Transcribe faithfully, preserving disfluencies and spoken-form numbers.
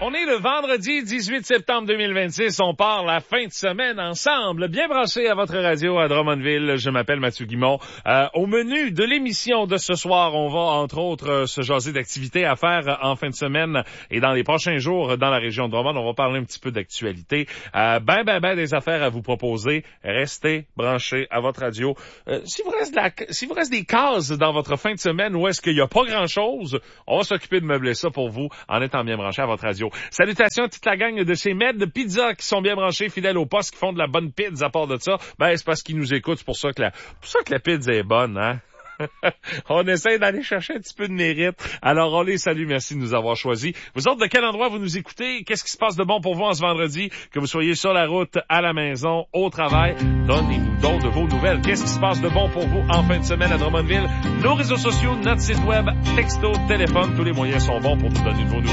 On est le vendredi dix-huit septembre deux mille vingt-six. On part la fin de semaine ensemble. Bien branché à votre radio à Drummondville. Je m'appelle Mathieu Guimont. Euh, au menu de l'émission de ce soir, on va entre autres euh, se jaser d'activités à faire en fin de semaine et dans les prochains jours dans la région de Drummond. On va parler un petit peu d'actualité. Euh, ben, ben, ben des affaires à vous proposer. Restez branchés à votre radio. Euh, si vous reste de la, si vous reste des cases dans votre fin de semaine où est-ce qu'il n'y a pas grand-chose, on va s'occuper de meubler ça pour vous en étant bien branché à votre radio. Salutations à toute la gang de chez Med Pizza qui sont bien branchés, fidèles au poste, qui font de la bonne pizza. À part de ça, ben c'est parce qu'ils nous écoutent, c'est pour ça que la, pour ça que la pizza est bonne, hein. On essaie d'aller chercher un petit peu de mérite. Alors, on les salue. Merci de nous avoir choisis. Vous autres, de quel endroit vous nous écoutez? Qu'est-ce qui se passe de bon pour vous en ce vendredi? Que vous soyez sur la route, à la maison, au travail, donnez-nous donc de vos nouvelles. Qu'est-ce qui se passe de bon pour vous en fin de semaine à Drummondville? Nos réseaux sociaux, notre site web, texto, téléphone, tous les moyens sont bons pour nous donner de vos nouvelles.